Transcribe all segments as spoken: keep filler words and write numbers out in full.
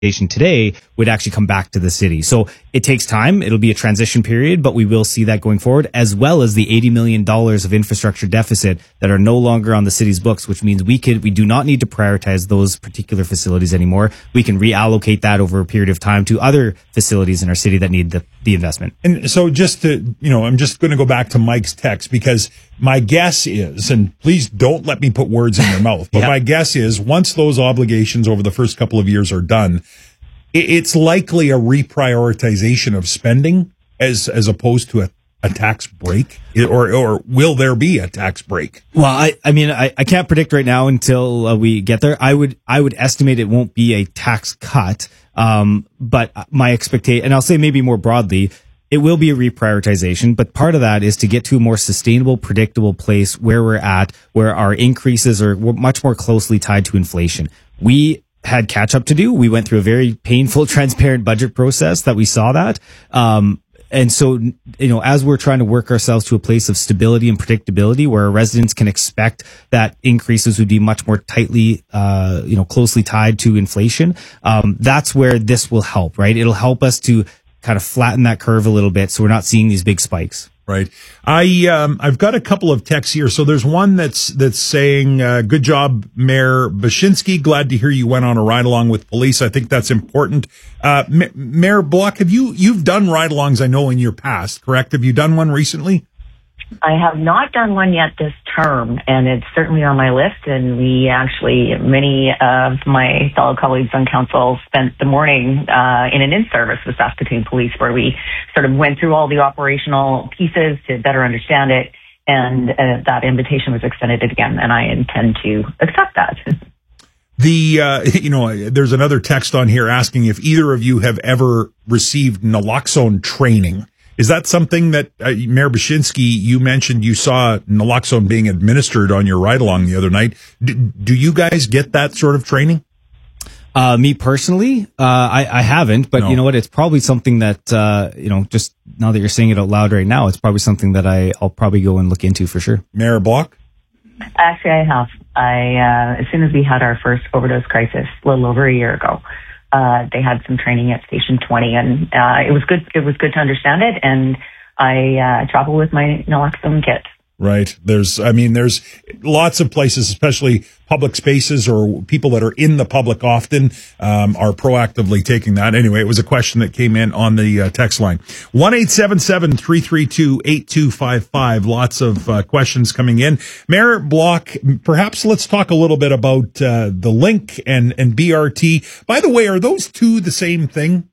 today would actually come back to the city. So it takes time. It'll be a transition period, but we will see that going forward, as well as the eighty million dollars of infrastructure deficit that are no longer on the city's books, which means we could, we do not need to prioritize those particular facilities anymore. We can reallocate that over a period of time to other facilities in our city that need the, the investment. And so just to, you know, I'm just going to go back to Mike's text, because my guess is, and please don't let me put words in your mouth, but yeah. my guess is once those obligations over the first couple of years are done, it's likely a reprioritization of spending as as opposed to a, a tax break, or or will there be a tax break? Well, I I mean I, I can't predict right now until uh, we get there. I would I would estimate it won't be a tax cut, um, but my expectation, and I'll say maybe more broadly, it will be a reprioritization. But part of that is to get to a more sustainable, predictable place where we're at, where our increases are much more closely tied to inflation. We had catch up to do. We went through a very painful, transparent budget process that we saw that. Um, and so, you know, as we're trying to work ourselves to a place of stability and predictability where our residents can expect that increases would be much more tightly, uh, you know, closely tied to inflation, um, that's where this will help, right? It'll help us to kind of flatten that curve a little bit so we're not seeing these big spikes. Right. I, um, I've got a couple of texts here. So there's one that's, that's saying, uh, good job, Mayor Bashinsky. Glad to hear you went on a ride along with police. I think that's important. Uh, M- Mayor Block, have you, you've done ride alongs, I know, in your past, correct? Have you done one recently? I have not done one yet this term, and it's certainly on my list. And we actually, many of my fellow colleagues on council spent the morning uh, in an in-service with Saskatoon Police, where we sort of went through all the operational pieces to better understand it. And uh, that invitation was extended again, and I intend to accept that. The, uh, you know, there's another text on here asking if either of you have ever received naloxone training. Is that something that, uh, Mayor Bashinsky, you mentioned you saw naloxone being administered on your ride-along the other night. D- do you guys get that sort of training? Uh, me personally, uh, I, I haven't, but no. You know what? It's probably something that, uh, you know, just now that you're saying it out loud right now, it's probably something that I, I'll probably go and look into for sure. Mayor Block? Actually, I have. I, uh, as soon as we had our first overdose crisis a little over a year ago, Uh, they had some training at Station twenty, and uh, it was good. It was good to understand it, and I uh, travel with my naloxone kit. Right. There's, I mean, there's lots of places, especially public spaces or people that are in the public often, um, are proactively taking that. Anyway, it was a question that came in on the uh, text line. one eight seven seven, three three two, eight two five five. Lots of uh, questions coming in. Mayor Block, perhaps let's talk a little bit about uh, the Link and, and B R T. By the way, are those two the same thing?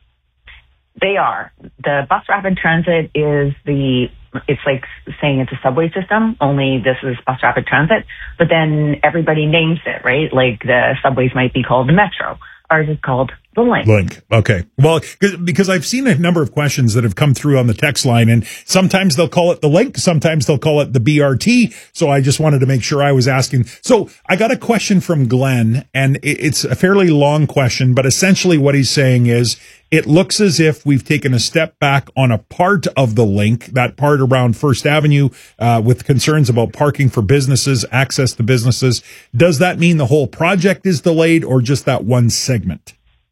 They are. The bus rapid transit is the, it's like saying it's a subway system, only this is bus rapid transit, but then everybody names it, right? Like the subways might be called the Metro. Ours is called the Link. Link. Okay. Well, because I've seen a number of questions that have come through on the text line, and sometimes they'll call it the Link, sometimes they'll call it the B R T. So I just wanted to make sure I was asking. So I got a question from Glenn, and it's a fairly long question, but essentially what he's saying is, it looks as if we've taken a step back on a part of the Link, that part around First Avenue, uh, with concerns about parking for businesses, access to businesses. Does that mean the whole project is delayed or just that one segment?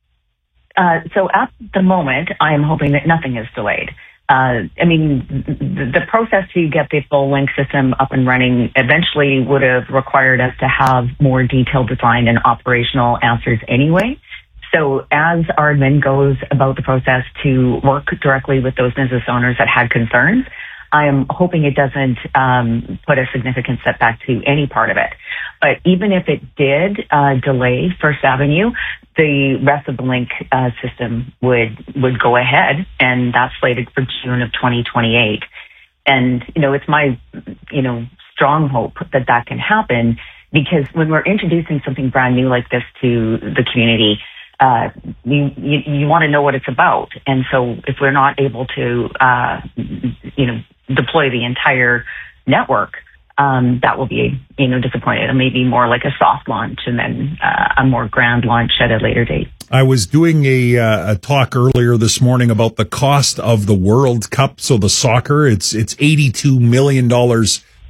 Uh, so at the moment, I'm hoping that nothing is delayed. Uh, I mean, the, the process to get the full Link system up and running eventually would have required us to have more detailed design and operational answers anyway. So as our admin goes about the process to work directly with those business owners that had concerns, I am hoping it doesn't um, put a significant setback to any part of it. But even if it did uh, delay First Avenue, the rest of the Link uh, system would would go ahead, and that's slated for June of twenty twenty-eight. And, you know, it's my, you know, strong hope that that can happen, because when we're introducing something brand new like this to the community, Uh, you, you, you want to know what it's about. And so if we're not able to, uh, you know, deploy the entire network, um, that will be, you know, disappointed. It may be more like a soft launch and then uh, a more grand launch at a later date. I was doing a, uh, a talk earlier this morning about the cost of the World Cup. So the soccer, it's, it's eighty-two million dollars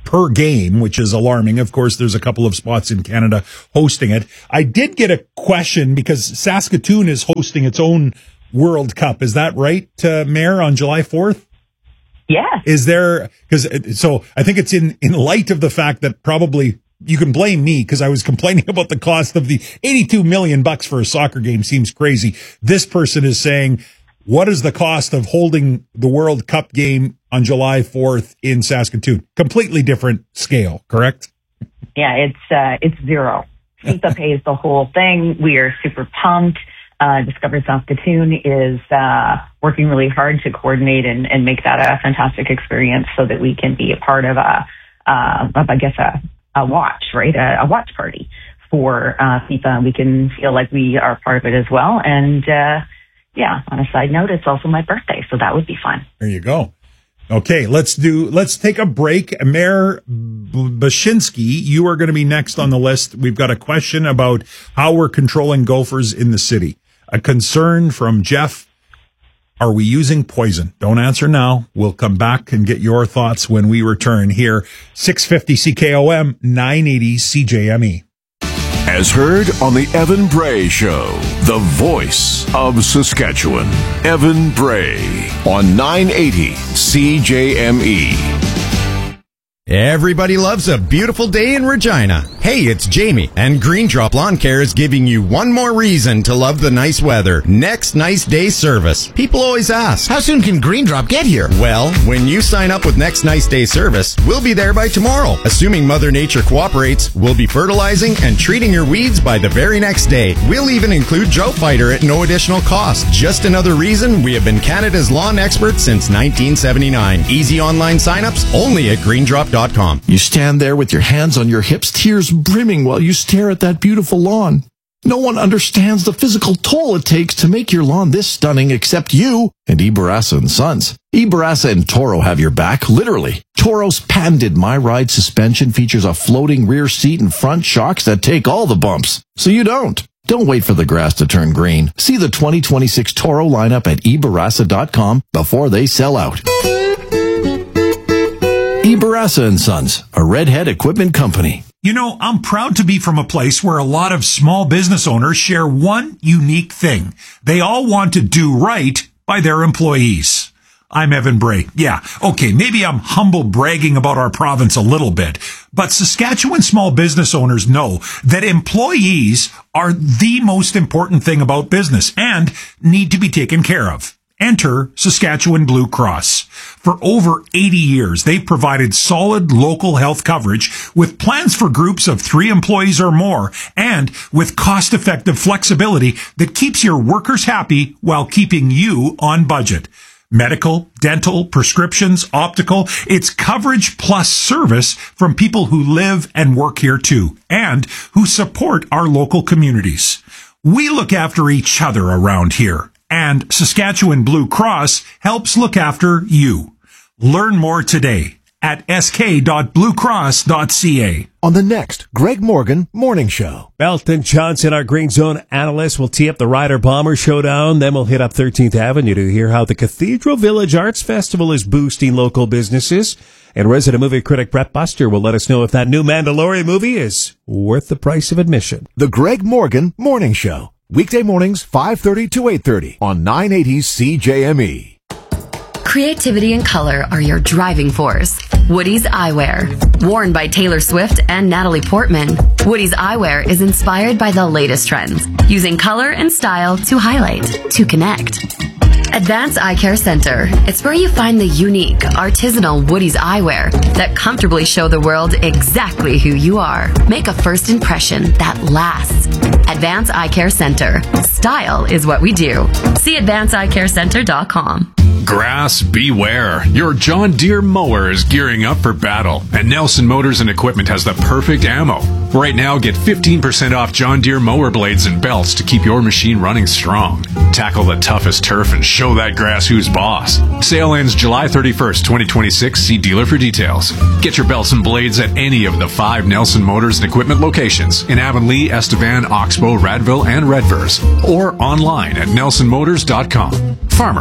per game, which is alarming. Of course, there's a couple of spots in Canada hosting it. I did get a question because Saskatoon is hosting its own World Cup. Is that right, uh, Mayor, on July fourth? Yeah. Is there, because so I think it's in, in light of the fact that probably you can blame me because I was complaining about the cost of the eighty-two million bucks for a soccer game seems crazy. This person is saying, what is the cost of holding the World Cup game on July fourth in Saskatoon? Completely different scale, correct? Yeah, it's, uh, it's zero. FIFA pays the whole thing. We are super pumped. Uh, Discover Saskatoon is uh, working really hard to coordinate and, and make that a fantastic experience so that we can be a part of a, uh, of, I guess, a, a watch, right? A, a watch party for uh, FIFA. We can feel like we are part of it as well. And uh, yeah, on a side note, it's also my birthday, so that would be fun. There you go. Okay, let's do, let's take a break. Mayor Bashinsky, you are going to be next on the list. We've got a question about how we're controlling gophers in the city. A concern from Jeff. Are we using poison? Don't answer now. We'll come back and get your thoughts when we return here. six fifty C K O M, nine eighty C J M E. As heard on the Evan Bray Show, the voice of Saskatchewan. Evan Bray on nine eighty C J M E. Everybody loves a beautiful day in Regina. Hey, it's Jamie, and Green Drop Lawn Care is giving you one more reason to love the nice weather. Next Nice Day service. People always ask, how soon can Green Drop get here? Well, when you sign up with Next Nice Day service, we'll be there by tomorrow. Assuming Mother Nature cooperates, we'll be fertilizing and treating your weeds by the very next day. We'll even include Drought Fighter at no additional cost. Just another reason we have been Canada's lawn experts since nineteen seventy-nine. Easy online signups only at green drop dot com. You stand there with your hands on your hips, tears brimming while you stare at that beautiful lawn. No one understands the physical toll it takes to make your lawn this stunning except you and E. Barassa and Sons. E. Barassa and Toro have your back, literally. Toro's patented My Ride suspension features a floating rear seat and front shocks that take all the bumps, so you don't. Don't wait for the grass to turn green. See the twenty twenty-six Toro lineup at e barassa dot com before they sell out. E. Barassa and Sons, a Redhead equipment company. You know, I'm proud to be from a place where a lot of small business owners share one unique thing. They all want to do right by their employees. I'm Evan Bray. Yeah, okay, maybe I'm humble bragging about our province a little bit, but Saskatchewan small business owners know that employees are the most important thing about business and need to be taken care of. Enter Saskatchewan Blue Cross. For over eighty years, they've provided solid local health coverage with plans for groups of three employees or more and with cost-effective flexibility that keeps your workers happy while keeping you on budget. Medical, dental, prescriptions, optical, it's coverage plus service from people who live and work here too and who support our local communities. We look after each other around here. And Saskatchewan Blue Cross helps look after you. Learn more today at s k dot blue cross dot c a. On the next Greg Morgan Morning Show. Belton Johnson, our Green Zone analyst, will tee up the Rider Bomber Showdown. Then we'll hit up thirteenth Avenue to hear how the Cathedral Village Arts Festival is boosting local businesses. And resident movie critic Brett Buster will let us know if that new Mandalorian movie is worth the price of admission. The Greg Morgan Morning Show. Weekday mornings, five thirty to eight thirty on nine eighty C J M E. Creativity and color are your driving force. Woody's Eyewear. Worn by Taylor Swift and Natalie Portman, Woody's Eyewear is inspired by the latest trends, using color and style to highlight, to connect. Advanced Eye Care Center. It's where you find the unique, artisanal Woody's eyewear that comfortably show the world exactly who you are. Make a first impression that lasts. Advanced Eye Care Center. Style is what we do. See advanced eye care center dot com. Grass beware. Your John Deere mower is gearing up for battle, and Nelson Motors and Equipment has the perfect ammo. Right now, get fifteen percent off John Deere mower blades and belts to keep your machine running strong. Tackle the toughest turf and show that grass who's boss. Sale ends July thirty-first, twenty twenty-six. See dealer for details. Get your belts and blades at any of the five Nelson Motors and Equipment locations in Avonlea, Estevan, Oxbow, Radville, and Redvers, or online at nelson motors dot com. Farmers,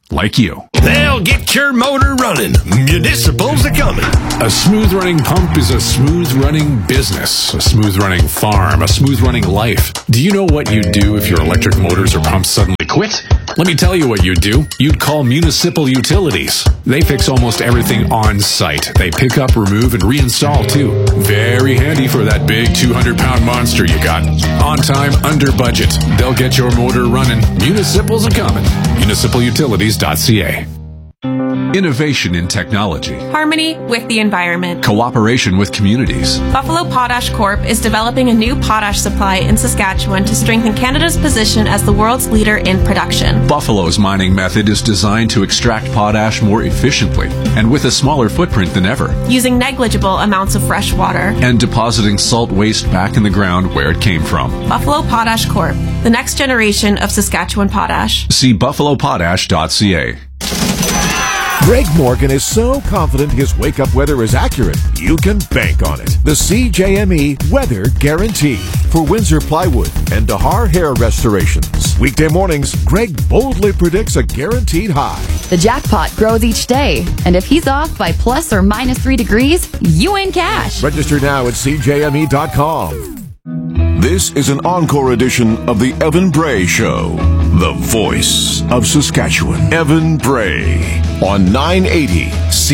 like you. They'll get your motor running. Municipals are coming. A smooth running pump is a smooth running business, a smooth running farm, a smooth running life. Do you know what you'd do if your electric motors or pumps suddenly quit? Let me tell you what you'd do. You'd call Municipal Utilities. They fix almost everything on site. They pick up, remove, and reinstall too. Very handy for that big two hundred pound monster you got. On time, under budget. They'll get your motor running. Municipals are coming. municipal utilities dot c a. Innovation in technology. Harmony with the environment. Cooperation with communities. Buffalo Potash Corp is developing a new potash supply in Saskatchewan to strengthen Canada's position as the world's leader in production. Buffalo's mining method is designed to extract potash more efficiently and with a smaller footprint than ever. Using negligible amounts of fresh water. And depositing salt waste back in the ground where it came from. Buffalo Potash Corp, the next generation of Saskatchewan potash. See buffalo potash dot c a. Greg Morgan is so confident his wake-up weather is accurate, you can bank on it. The C J M E Weather Guarantee for Windsor Plywood and Dahar Hair Restorations. Weekday mornings, Greg boldly predicts a guaranteed high. The jackpot grows each day, and if he's off by plus or minus three degrees, you win cash. Register now at c j m e dot com. This is an encore edition of the Evan Bray Show, the voice of Saskatchewan. Evan Bray on nine eighty C